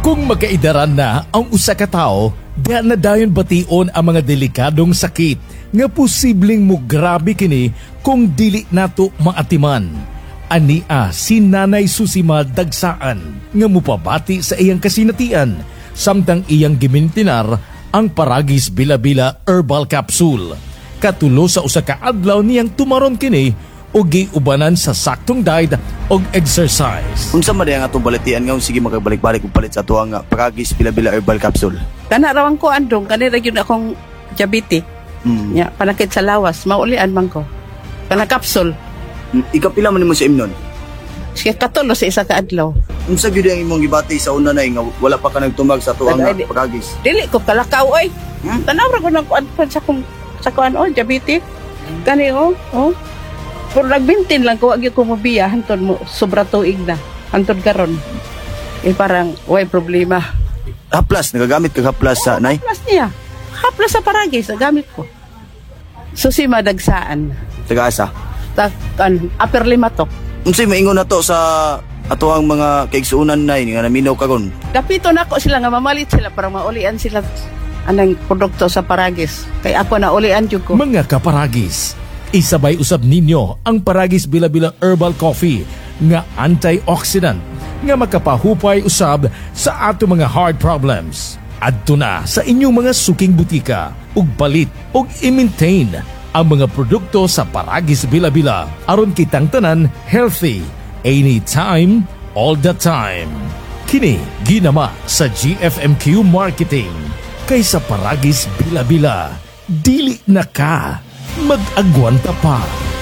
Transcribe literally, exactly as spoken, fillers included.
Kung magkaidaran na ang usa ka tawo, diha na dayon bation ang mga delikadong sakit nga posibleng mo grabe kini kung dili nato maatiman. Ania si Nanay Susima Dagsaan nga mupabati sa iyang kasinatian samtang iyang gimintinar ang Paragis Bila-Bila Herbal Capsule. Katulo sa usa ka adlaw niyang tumaron kini o giubanan sa saktong diet o exercise. Unsa man ang atong balatian nga sige makabalik-balik og palit sa atuang nga Paragis Bila-Bila Herbal Capsule. Kana rawang ko andong kanira gyud akong diabetes. Mm. Ya, panakit sa lawas, maulian man ko. Kana kapsul. Mm, Ikapila man nimo sa imnon. Sige katulo sa isa ka adlaw. Unsa gyud ang imong gibati sa una nay nga wala pa ka nagtumag sa atuang nga Tagay- Paragis? Dili ko kalakaw oy. Hmm? Tanaw ra ko nang kuan pa sa kung sa kuan oh diabetes. Kani oh, oh. Pero nagbintin lang ko agi ko mobiya hantud mo sobra tuig na. Hantud karon. Eh parang way problema. Haplas nagagamit kag haplas sa nay. Haplas niya. Haplas sa Paragis gamit ko. Susima Dagsaan. Taga-asa. Ta kan upper lima to. Unsay maingon nato sa atuang mga kaigsuonan nay nga naminaw karon? Kapito na ko sila nga mamalit sila para maulian sila anang produkto sa Paragis. Kay ako na ulian jud ko. Mga kaparagis, isabay usab ninyo ang Paragis Bila-Bila Herbal Coffee nga antioxidant nga makapahupay usab sa ato mga heart problems. Adto na sa inyong mga suking butika ug palit ug i-maintain ang mga produkto sa Paragis Bila-Bila aron kitang tanan healthy anytime, all the time. Kini ginama sa G F M Q Marketing kaysa Paragis Bila-Bila. Dili na ka mag-agwanta pa.